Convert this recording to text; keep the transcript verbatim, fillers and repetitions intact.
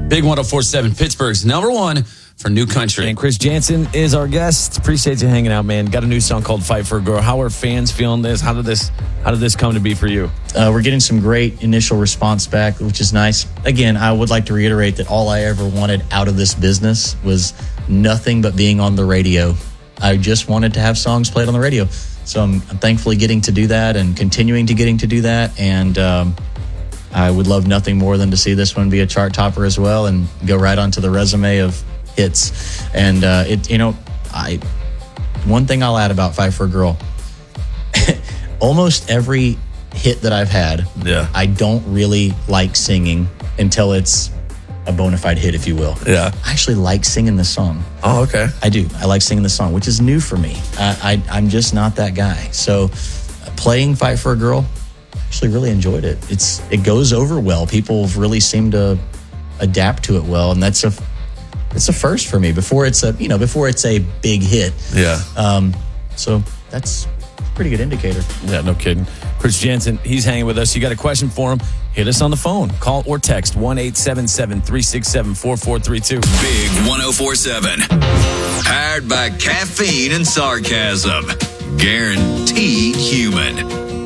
Big one oh four point seven, Pittsburgh's number one for new country. And Chris Jansen is our guest. Appreciate you hanging out, man. Got a new song called Fight for a Girl. How are fans feeling this? How did this how did this come to be for you? Uh, we're getting some great initial response back, which is nice. Again, I would like to reiterate that all I ever wanted out of this business was nothing but being on the radio. I just wanted to have songs played on the radio. So I'm, I'm thankfully getting to do that and continuing to getting to do that. And um, I would love nothing more than to see this one be a chart topper as well and go right onto the resume of hits. And uh, it, you know, I one thing I'll add about Fight for a Girl, almost every hit that I've had, yeah. I don't really like singing until it's a bona fide hit, if you will. Yeah. I actually like singing the song. Oh, okay. I do. I like singing the song, which is new for me. I, I, I'm just not that guy. So uh, playing Fight for a Girl, actually really enjoyed it. It's It goes over well. People really seem to adapt to it well, and that's a it's a first for me. Before it's a you know before it's a big hit. Yeah. Um. So that's a pretty good indicator. Yeah, no kidding. Chris Jansen, he's hanging with us. You got a question for him? Hit us on the phone. Call or text one eight seven seven, three six seven, four four three two. Big one oh four point seven. Powered by caffeine and sarcasm. Guaranteed human.